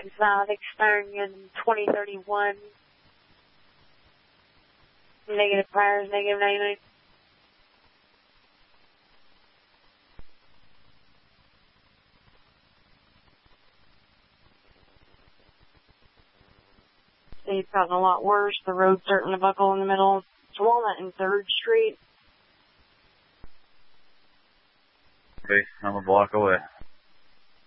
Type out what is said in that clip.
south, expiring in 2031. Negative priors, negative 99. It's gotten a lot worse. The road's starting to buckle in the middle. It's Walnut and 3rd Street. Okay, I'm a block away.